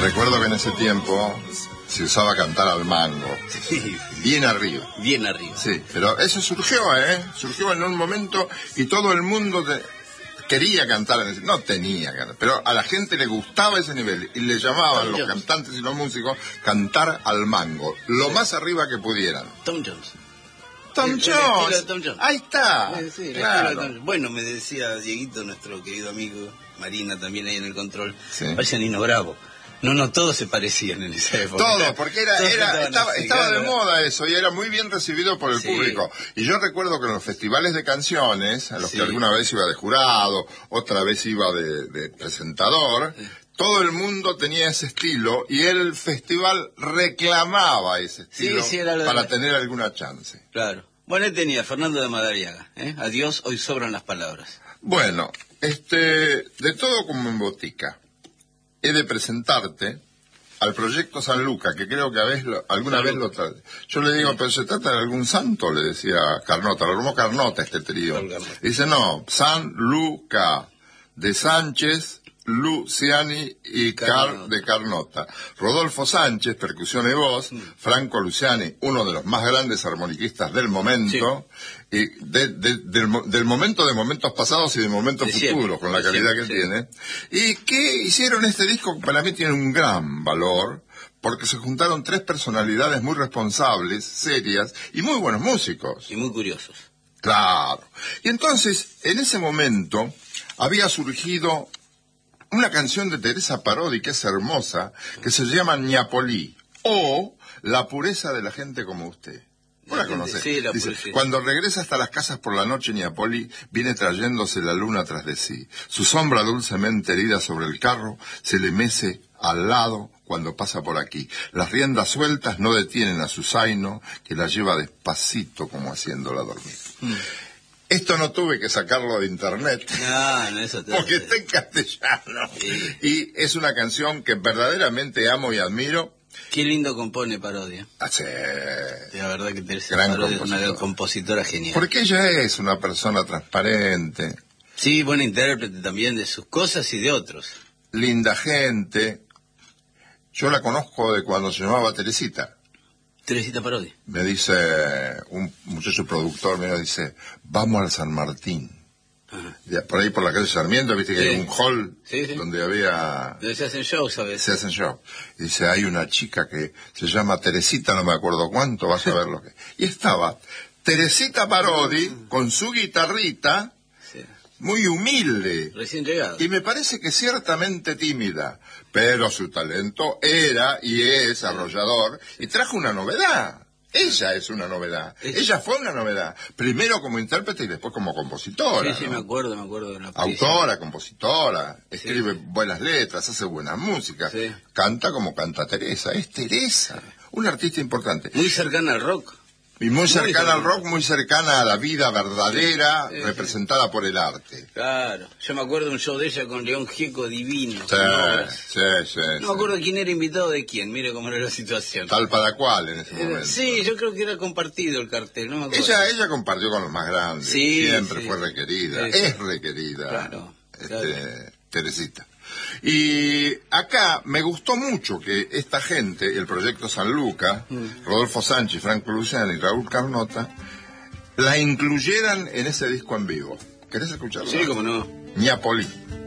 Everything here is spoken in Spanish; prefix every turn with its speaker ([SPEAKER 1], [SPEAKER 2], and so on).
[SPEAKER 1] Recuerdo que en ese tiempo se usaba cantar al mango.
[SPEAKER 2] Sí.
[SPEAKER 1] Bien arriba.
[SPEAKER 2] Bien arriba.
[SPEAKER 1] Sí, pero eso surgió, surgió en un momento y todo el mundo quería cantar en ese, no tenía ganas, pero a la gente le gustaba ese nivel y le llamaban los cantantes y los músicos cantar al mango, lo más arriba que pudieran.
[SPEAKER 2] Tom Jones.
[SPEAKER 1] Tom Jones.
[SPEAKER 2] Tom Jones.
[SPEAKER 1] Ahí está.
[SPEAKER 2] Sí,
[SPEAKER 1] claro.
[SPEAKER 2] Bueno, me decía Dieguito, nuestro querido amigo, Marina también ahí en el control,
[SPEAKER 1] Sí.
[SPEAKER 2] parece Nino Bravo. No, todos se parecían en esa época.
[SPEAKER 1] Todo, porque estaba de moda eso y era muy bien recibido por el público. Y yo recuerdo que en los festivales de canciones, a los que alguna vez iba de jurado, otra vez iba de presentador, todo el mundo tenía ese estilo y el festival reclamaba ese estilo para tener alguna chance.
[SPEAKER 2] Claro. Bueno, él tenía Fernando de Madariaga. Adiós, hoy sobran las palabras.
[SPEAKER 1] Bueno, de todo como en botica. He de presentarte al proyecto San Luca, que creo que alguna vez lo trae. Yo le digo, pero ¿se trata de algún santo? Le decía Carnota, lo armó Carnota este trío. Dice, no, San Luca, de Sánchez, Luciani y de Carnota. Rodolfo Sánchez, percusión y voz, Franco Luciani, uno de los más grandes armoniquistas del momento, y del momento, de momentos pasados y de momentos futuros, con la calidad que tiene, y que hicieron este disco que para mí tiene un gran valor, porque se juntaron tres personalidades muy responsables, serias, y muy buenos músicos.
[SPEAKER 2] Y muy curiosos.
[SPEAKER 1] Claro. Y entonces, en ese momento, había surgido una canción de Teresa Parodi que es hermosa, que se llama Ñapolí, o La pureza de la gente como usted. ¿Vos la conocés?
[SPEAKER 2] Sí, la
[SPEAKER 1] dice,
[SPEAKER 2] pureza.
[SPEAKER 1] cuando regresa hasta las casas por la noche, Ñapolí viene trayéndose la luna tras de sí. Su sombra dulcemente herida sobre el carro se le mece al lado cuando pasa por aquí. Las riendas sueltas no detienen a su zaino, que la lleva despacito como haciéndola dormir. Esto no tuve que sacarlo de internet,
[SPEAKER 2] No, eso
[SPEAKER 1] porque está en castellano.
[SPEAKER 2] Sí.
[SPEAKER 1] Y es una canción que verdaderamente amo y admiro.
[SPEAKER 2] Qué lindo compone Parodia.
[SPEAKER 1] Hace
[SPEAKER 2] La verdad que Teresa
[SPEAKER 1] gran
[SPEAKER 2] Parodi es una
[SPEAKER 1] compositora.
[SPEAKER 2] compositora genial.
[SPEAKER 1] Porque ella es una persona transparente,
[SPEAKER 2] Sí, buena intérprete también de sus cosas y de otros.
[SPEAKER 1] linda gente. Yo la conozco de cuando se llamaba Teresita.
[SPEAKER 2] Teresita Parodi.
[SPEAKER 1] Me dice un muchacho productor, me dice, vamos al San Martín.
[SPEAKER 2] Ajá.
[SPEAKER 1] Por ahí por la calle Sarmiento, viste que hay un hall
[SPEAKER 2] Sí.
[SPEAKER 1] donde había...
[SPEAKER 2] Donde se hacen shows a veces.
[SPEAKER 1] Se hacen shows. Y dice, hay una chica que se llama Teresita, no me acuerdo cuánto, vas a ver lo que... Y estaba Teresita Parodi con su guitarrita, muy humilde.
[SPEAKER 2] Recién llegado.
[SPEAKER 1] Y me parece que ciertamente tímida, pero su talento era y es arrollador, y trajo una novedad. Ella es una novedad. Ella fue una novedad. Primero como intérprete y después como compositora.
[SPEAKER 2] Sí,
[SPEAKER 1] ¿no?
[SPEAKER 2] me acuerdo de la
[SPEAKER 1] Autora, compositora, escribe buenas letras, hace buena música, canta como canta Teresa. Es Teresa, una artista importante.
[SPEAKER 2] Muy cercana al rock.
[SPEAKER 1] Y muy cercana al rock, muy cercana a la vida verdadera, representada por el arte.
[SPEAKER 2] Claro. Yo me acuerdo de un show de ella con León Gieco divino.
[SPEAKER 1] Sí.
[SPEAKER 2] No me acuerdo quién era invitado de quién. Mire cómo era la situación.
[SPEAKER 1] Tal para cual en ese momento.
[SPEAKER 2] Sí, yo creo que era compartido el cartel, no me acuerdo.
[SPEAKER 1] Ella compartió con los más grandes. Siempre fue requerida. Es requerida.
[SPEAKER 2] Claro.
[SPEAKER 1] Teresita. Y acá me gustó mucho que esta gente, el proyecto San Luca, Rodolfo Sánchez, Franco Luciani y Raúl Carnota, la incluyeran en ese disco en vivo. ¿Querés escucharlo?
[SPEAKER 2] Sí, cómo no.
[SPEAKER 1] Ñapolí.